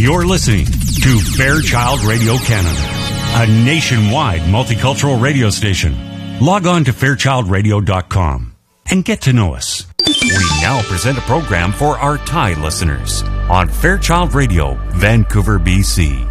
You're listening to Fairchild Radio Canada, a nationwide multicultural radio station. Log on to fairchildradio.com and get to know us. We now present a program for our Thai listeners on Fairchild Radio, Vancouver, BC.